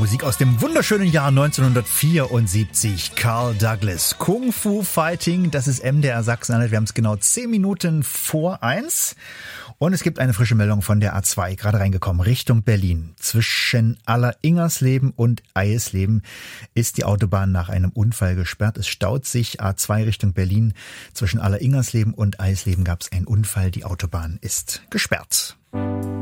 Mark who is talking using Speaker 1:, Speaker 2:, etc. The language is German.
Speaker 1: Musik aus dem wunderschönen Jahr 1974. Carl Douglas. Kung Fu Fighting, das ist MDR Sachsen-Anhalt. Wir haben es genau 10 Minuten vor 1. Und es gibt eine frische Meldung von der A2, gerade reingekommen, Richtung Berlin. Zwischen Alleringersleben und Eisleben ist die Autobahn nach einem Unfall gesperrt. Es staut sich A2 Richtung Berlin. Zwischen Alleringersleben und Eisleben gab es einen Unfall. Die Autobahn ist gesperrt.